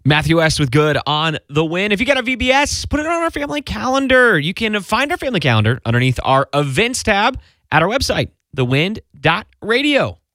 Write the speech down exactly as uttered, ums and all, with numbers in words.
Matthew West with Good on the Win. If you got a V B S, put it on our family calendar. You can find our family calendar underneath our events tab at our website, the wind dot radio.